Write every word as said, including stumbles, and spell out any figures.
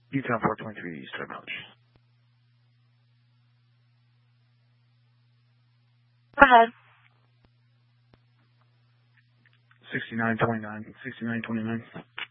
Utah four twenty-three, start approach. Go ahead. sixty-nine twenty-nine, sixty-nine twenty-nine.